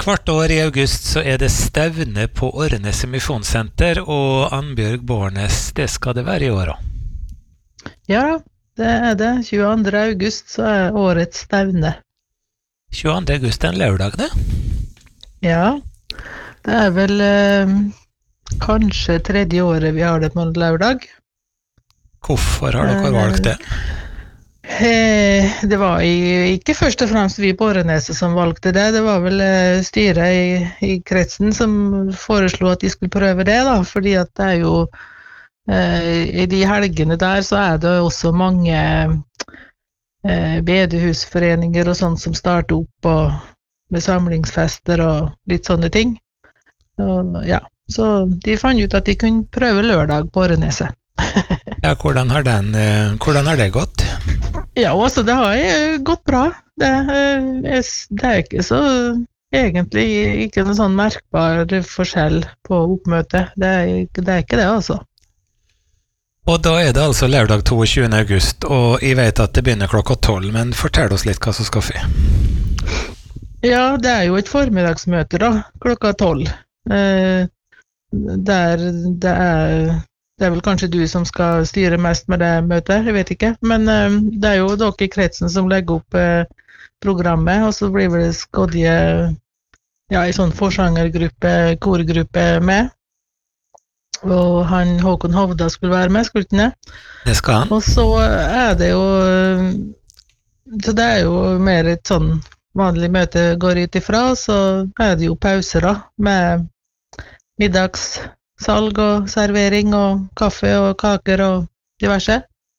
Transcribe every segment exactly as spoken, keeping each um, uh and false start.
Hvert år i august så er det stevne på Årenes Misjonssenter, og Annbjørg Bårnes, det skal det være i år også. Ja, det er det. tjueandre august så er årets stevne. tjueandre august er en lørdag, det? Ja, det er vel eh, kanskje tredje året vi har det på en lørdag. Hvorfor har dere valgt det? Eh, det var i, ikke først og fremst vi på Åreneset som valgte det, det var vel eh, styret i, i kretsen som foreslo at de skulle prøve det da, fordi at det er jo eh, i de helgene der så er det også mange eh, bedehusforeninger og sånt som starter opp og, med samlingsfester og litt sånne ting. Og, ja, så de fant ut at de kunne prøve lørdag på Åreneset. Ja, hvordan har, den, eh, hvordan har det gått? Ja, også det har eh, gått bra. Det, eh, er, det er ikke så egentlig ikke noen sånn merkbar forskjell på oppmøtet. Det er, ikke- det er ikke det, altså. Og da er det altså lørdag tjueåtte august, og jeg vet at det begynner klokka tolv, men fortell oss litt hva som skal skje. Ja, det er jo et formiddagsmøte da, klokka tolv. Eh, der det er, det er vel kanskje du som skal styre mest med det møtet, jeg vet ikke. Men eh, det er jo dere i kretsen som legger opp eh, programmet, og så blir det skodje, ja, en sånn forsangergruppe, korgruppe med. Og han Håkon Hovda skulle være med, skulle ikke det? Det skal han. Og så er det jo, så det er jo mer et sånn vanlig møte går ut ifra, så er det jo pauser da, med middagssalg og servering og kaffe og kaker og diverse.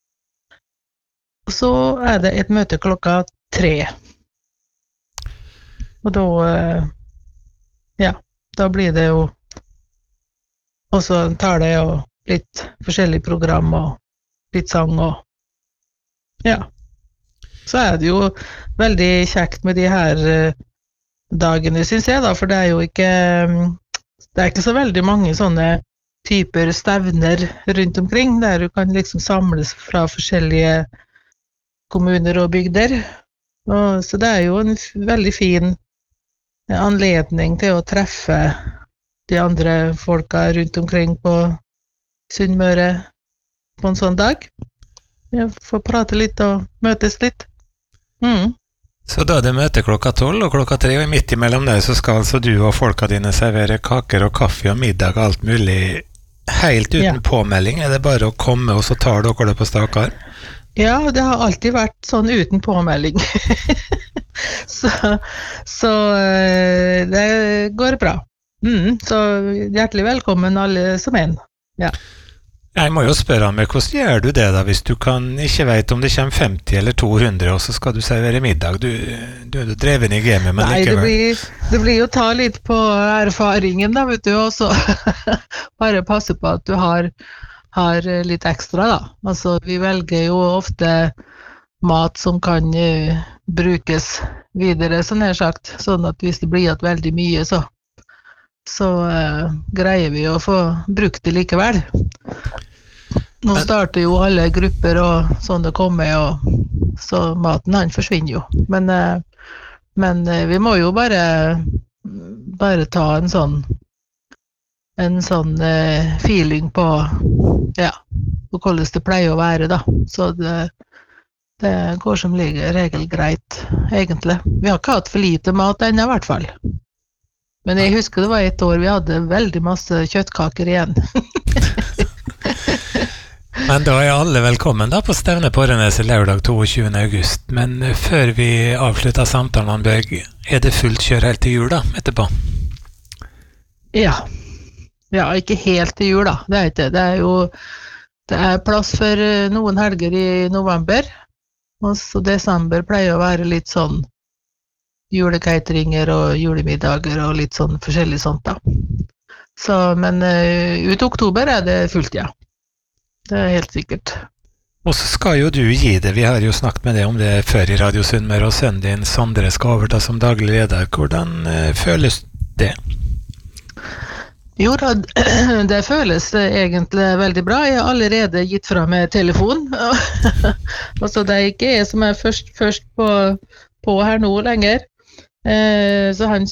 Og så er det et møte klokka tre. Og da, ja, da blir det jo også tale og litt forskjellig program og litt sang og ja. Så er det jo veldig kjekt med de her uh, dagene, synes jeg da, for det er jo ikke, um, det er ikke så veldig mange sånne typer stevner rundt omkring, der du kan liksom samles fra forskjellige kommuner og bygder. Og, så det er jo en f- veldig fin anledning til å treffe de andre folka rundt omkring på Sunnmøre på en sånn dag. Jeg får prate litt og møtes litt. Mm. Så da er det møte klokka tolv og klokka tre, og midt imellom der så skal altså du og folka dine servere kaker og kaffe og middag og alt mulig helt uten Ja. påmelding. Er det bare å komme, og så tar dere det på stakar? Ja, det har alltid vært sånn uten påmelding. så så eh, det går bra. Mm, så hjertelig velkommen alle som en. Ja. Jeg må jo spørre meg, hvordan gjør du det da, hvis du kan ikke vet om det kommer femti eller to hundre, og så skal du servere middag? Du, du er jo dreven i gamet, men Nei, det likevel. blir, det blir jo ta litt på erfaringen da, vet du, og så bare passe på at du har, har litt ekstra da. Altså, vi velger jo ofte mat som kan uh, brukes videre, sånn her sagt, sånn at hvis det blir igjen veldig mye, så, så uh, greier vi å få brukt det likevel. Nå starter jo alle grupper og sånn det kommer, og så maten han forsvinner jo. Men, eh, men eh, vi må jo bare, bare ta en sånn, en sånn eh, feeling på, ja, på hvordan det pleier å være da. Så det, det går som regel greit, egentlig. Vi har ikke hatt for lite mat ennå i hvert fall. Men jeg husker det var et år vi hadde veldig masse kjøttkaker igjen. Men da er alle velkommen da på stevne på Åreneset lørdag tjueåtte august. Men eh, før vi avslutter samtalen, Annbjørg, er det fullt kjør helt til jul da, etterpå? Ja. Ja, ikke helt til jul da. Det er ikke det. Det er jo det er plass for eh, noen helger i november. Og så desember pleier å være litt sånn julekeiteringer og julemiddager og litt sånn forskjellig sånt da. Så, men uh, ut oktober er det fullt, ja. Det er helt sikkert. Og så skal jo du gi det, vi har jo snakket med deg om det før i Radio Sunnmøre, og sønnen din Sondre skal overta som daglig leder. Hvordan uh, føles det? Jo da, det føles egentlig veldig bra. Jeg har allerede gitt fra meg telefon. Altså det er ikke jeg som er først, først på, på her nå lenger. Eh, så han